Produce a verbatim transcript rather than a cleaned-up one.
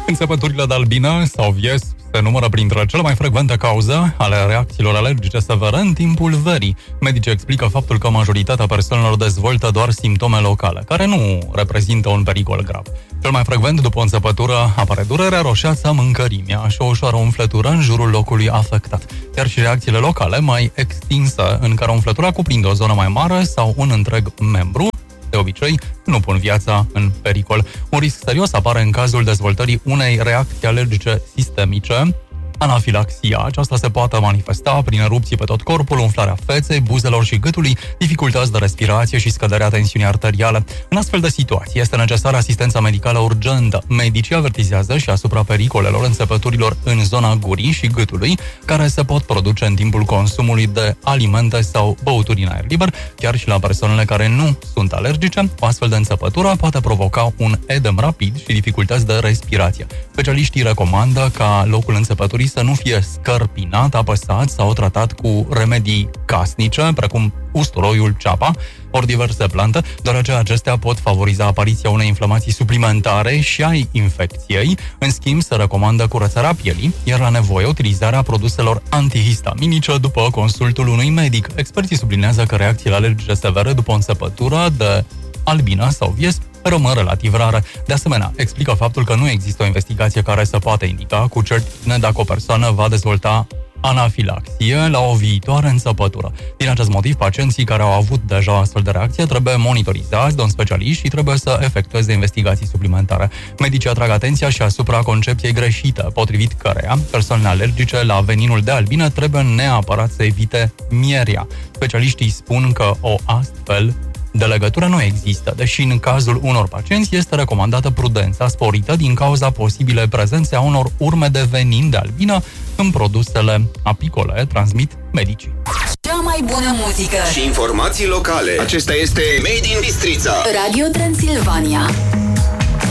Înțepăturile de albină sau vies se numără printre cele mai frecvente cauze ale reacțiilor alergice severe în timpul verii. Medicii explică faptul că majoritatea persoanelor dezvoltă doar simptome locale, care nu reprezintă un pericol grav. Cel mai frecvent după o înțepătură apare durerea, roșeața, mâncărimea și o ușoară umflătură în jurul locului afectat. Chiar și reacțiile locale mai extinse, în care umflătura cuprinde o zonă mai mare sau un întreg membru, de obicei, nu pun viața în pericol. Un risc serios apare în cazul dezvoltării unei reacții alergice sistemice, anafilaxia. Aceasta se poate manifesta prin erupții pe tot corpul, umflarea feței, buzelor și gâtului, dificultăți de respirație și scăderea tensiunii arteriale. În astfel de situații este necesară asistența medicală urgentă. Medicii avertizează și asupra pericolelor înțepăturilor în zona gurii și gâtului, care se pot produce în timpul consumului de alimente sau băuturi în aer liber, chiar și la persoanele care nu sunt alergice. O astfel de înțepătură poate provoca un edem rapid și dificultăți de respirație. Specialiștii recomandă ca locul înțepăturii să nu fie scărpinat, apăsat sau tratat cu remedii casnice, precum usturoiul, ceapa, ori diverse plante, deoarece acestea pot favoriza apariția unei inflamații suplimentare și a infecției. În schimb, se recomandă curățarea pielii, iar la nevoie utilizarea produselor antihistaminice după consultul unui medic. Experții sublinează că reacțiile alergice severe după o înțepătură de albină sau vies rămân relativ rare. De asemenea, explică faptul că nu există o investigație care să poată indica cu certitudine dacă o persoană va dezvolta anafilaxie la o viitoare înțepătură. Din acest motiv, pacienții care au avut deja o astfel de reacție trebuie monitorizați de un specialist și trebuie să efectueze investigații suplimentare. Medicii atrag atenția și asupra concepției greșite, potrivit căreia persoanele alergice la veninul de albină trebuie neapărat să evite mierea. Specialiștii spun că o astfel de legătură nu există, deși în cazul unor pacienți este recomandată prudența sporită din cauza posibile prezențe a unor urme de venin de albină în produsele apicole, transmit medicii. Cea mai bună muzică și informații locale. Acesta este Made in Bistrița. Radio Transilvania.